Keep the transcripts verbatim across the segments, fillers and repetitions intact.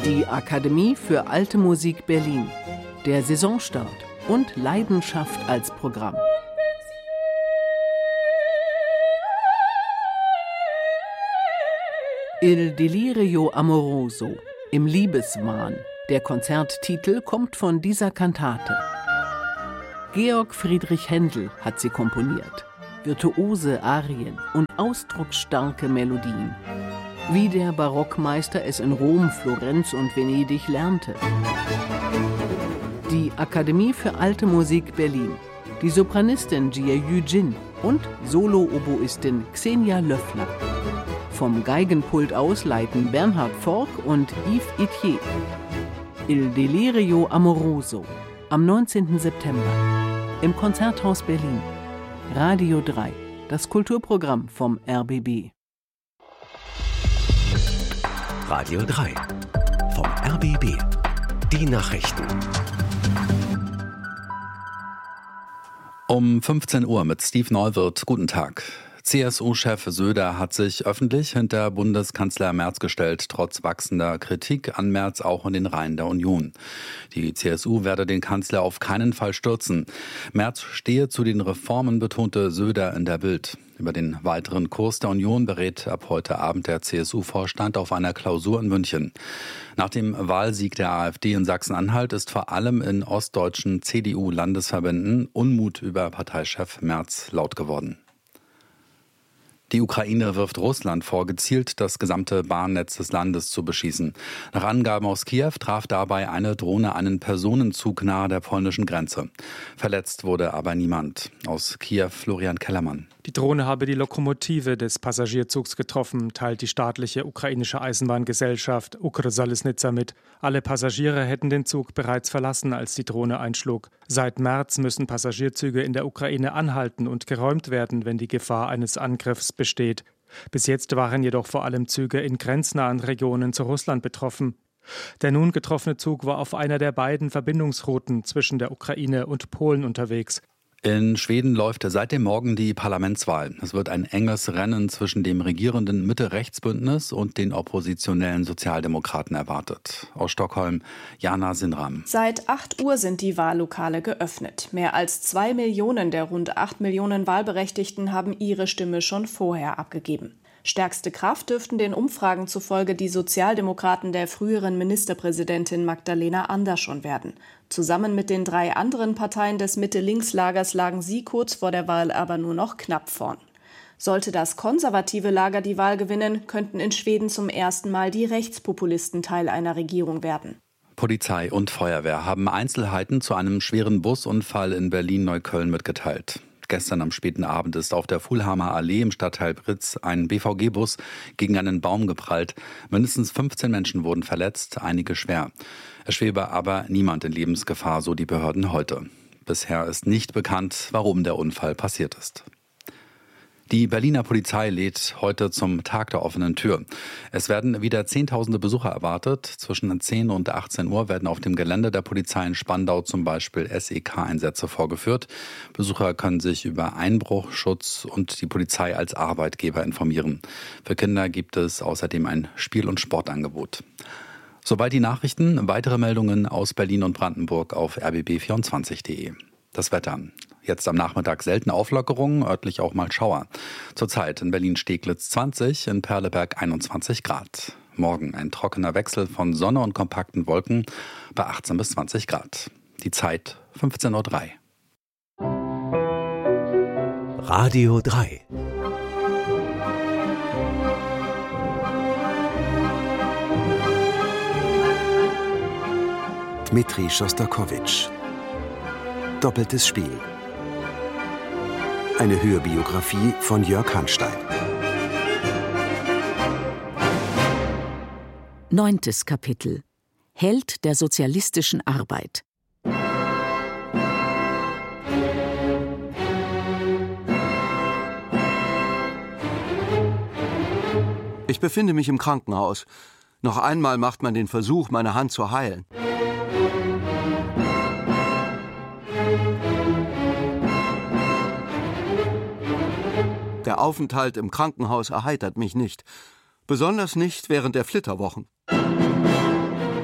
Die Akademie für Alte Musik Berlin. Der Saisonstart und Leidenschaft als Programm. Il Delirio Amoroso, im Liebeswahn. Der Konzerttitel kommt von dieser Kantate. Georg Friedrich Händel hat sie komponiert. Virtuose Arien und ausdrucksstarke Melodien. Wie der Barockmeister es in Rom, Florenz und Venedig lernte. Die Akademie für Alte Musik Berlin. Die Sopranistin Jie Yu-jin und Solo-Oboistin Xenia Löffler. Vom Geigenpult aus leiten Bernhard Fork und Yves Itier. Il Delirio Amoroso am neunzehnten September im Konzerthaus Berlin. Radio drei, das Kulturprogramm vom R B B. Radio drei vom R B B. Die Nachrichten. Um fünfzehn Uhr mit Steve Neuwirth. Guten Tag. C S U-Chef Söder hat sich öffentlich hinter Bundeskanzler Merz gestellt, trotz wachsender Kritik an Merz auch in den Reihen der Union. Die C S U werde den Kanzler auf keinen Fall stürzen. Merz stehe zu den Reformen, betonte Söder in der Bild. Über den weiteren Kurs der Union berät ab heute Abend der C S U-Vorstand auf einer Klausur in München. Nach dem Wahlsieg der AfD in Sachsen-Anhalt ist vor allem in ostdeutschen C D U-Landesverbänden Unmut über Parteichef Merz laut geworden. Die Ukraine wirft Russland vor, gezielt das gesamte Bahnnetz des Landes zu beschießen. Nach Angaben aus Kiew traf dabei eine Drohne einen Personenzug nahe der polnischen Grenze. Verletzt wurde aber niemand. Aus Kiew Florian Kellermann. Die Drohne habe die Lokomotive des Passagierzugs getroffen, teilt die staatliche ukrainische Eisenbahngesellschaft Ukrsalisnitsa mit. Alle Passagiere hätten den Zug bereits verlassen, als die Drohne einschlug. Seit März müssen Passagierzüge in der Ukraine anhalten und geräumt werden, wenn die Gefahr eines Angriffs besteht. Bis jetzt waren jedoch vor allem Züge in grenznahen Regionen zu Russland betroffen. Der nun getroffene Zug war auf einer der beiden Verbindungsrouten zwischen der Ukraine und Polen unterwegs. In Schweden läuft seit dem Morgen die Parlamentswahl. Es wird ein enges Rennen zwischen dem regierenden Mitte-Rechts-Bündnis und den oppositionellen Sozialdemokraten erwartet. Aus Stockholm, Jana Sinram. Seit acht Uhr sind die Wahllokale geöffnet. Mehr als zwei Millionen der rund acht Millionen Wahlberechtigten haben ihre Stimme schon vorher abgegeben. Stärkste Kraft dürften den Umfragen zufolge die Sozialdemokraten der früheren Ministerpräsidentin Magdalena Andersson werden. Zusammen mit den drei anderen Parteien des Mitte-Links-Lagers lagen sie kurz vor der Wahl aber nur noch knapp vorn. Sollte das konservative Lager die Wahl gewinnen, könnten in Schweden zum ersten Mal die Rechtspopulisten Teil einer Regierung werden. Polizei und Feuerwehr haben Einzelheiten zu einem schweren Busunfall in Berlin-Neukölln mitgeteilt. Gestern am späten Abend ist auf der Fulhamer Allee im Stadtteil Britz ein B V G-Bus gegen einen Baum geprallt. Mindestens fünfzehn Menschen wurden verletzt, einige schwer. Es schwebe aber niemand in Lebensgefahr, so die Behörden heute. Bisher ist nicht bekannt, warum der Unfall passiert ist. Die Berliner Polizei lädt heute zum Tag der offenen Tür. Es werden wieder Zehntausende Besucher erwartet. Zwischen zehn und achtzehn Uhr werden auf dem Gelände der Polizei in Spandau zum Beispiel S E K-Einsätze vorgeführt. Besucher können sich über Einbruch, Schutz und die Polizei als Arbeitgeber informieren. Für Kinder gibt es außerdem ein Spiel- und Sportangebot. Soweit die Nachrichten. Weitere Meldungen aus Berlin und Brandenburg auf r b b vierundzwanzig punkt de. Das Wetter. Jetzt am Nachmittag selten Auflockerungen, örtlich auch mal Schauer. Zurzeit in Berlin-Steglitz zwanzig, in Perleberg einundzwanzig Grad. Morgen ein trockener Wechsel von Sonne und kompakten Wolken bei achtzehn bis zwanzig Grad. Die Zeit fünfzehn Uhr drei. Radio drei. Dmitri Schostakowitsch. Doppeltes Spiel. Eine Hörbiografie von Jörg Hanstein. Neuntes Kapitel. Held der sozialistischen Arbeit. Ich befinde mich im Krankenhaus. Noch einmal macht man den Versuch, meine Hand zu heilen. Der Aufenthalt im Krankenhaus erheitert mich nicht. Besonders nicht während der Flitterwochen.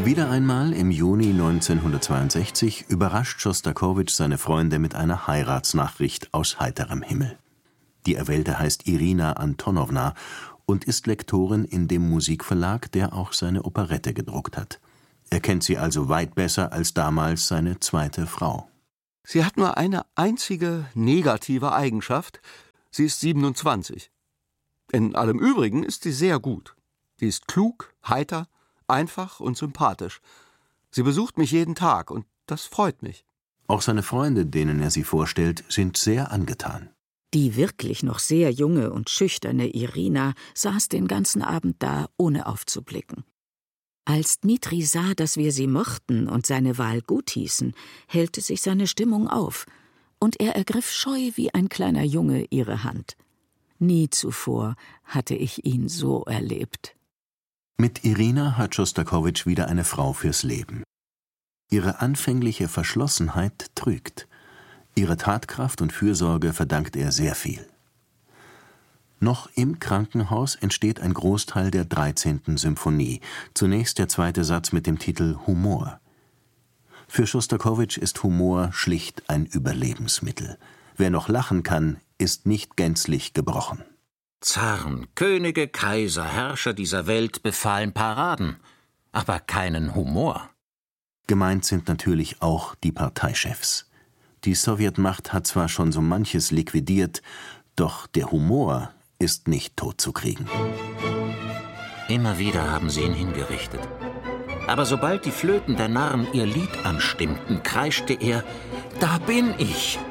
Wieder einmal im Juni neunzehnhundertzweiundsechzig überrascht Schostakowitsch seine Freunde mit einer Heiratsnachricht aus heiterem Himmel. Die Erwählte heißt Irina Antonowna und ist Lektorin in dem Musikverlag, der auch seine Operette gedruckt hat. Er kennt sie also weit besser als damals seine zweite Frau. Sie hat nur eine einzige negative Eigenschaft. Sie ist siebenundzwanzig. In allem Übrigen ist sie sehr gut. Sie ist klug, heiter, einfach und sympathisch. Sie besucht mich jeden Tag und das freut mich. Auch seine Freunde, denen er sie vorstellt, sind sehr angetan. Die wirklich noch sehr junge und schüchterne Irina saß den ganzen Abend da, ohne aufzublicken. Als Dmitri sah, dass wir sie mochten und seine Wahl guthießen, hellte sich seine Stimmung auf, und er ergriff scheu wie ein kleiner Junge ihre Hand. Nie zuvor hatte ich ihn so erlebt. Mit Irina hat Schostakowitsch wieder eine Frau fürs Leben. Ihre anfängliche Verschlossenheit trügt. Ihre Tatkraft und Fürsorge verdankt er sehr viel. Noch im Krankenhaus entsteht ein Großteil der dreizehnten Symphonie, zunächst der zweite Satz mit dem Titel Humor. Für Schostakowitsch ist Humor schlicht ein Überlebensmittel. Wer noch lachen kann, ist nicht gänzlich gebrochen. Zaren, Könige, Kaiser, Herrscher dieser Welt befahlen Paraden, aber keinen Humor. Gemeint sind natürlich auch die Parteichefs. Die Sowjetmacht hat zwar schon so manches liquidiert, doch der Humor ist nicht totzukriegen. Immer wieder haben sie ihn hingerichtet. Aber sobald die Flöten der Narren ihr Lied anstimmten, kreischte er: »Da bin ich!«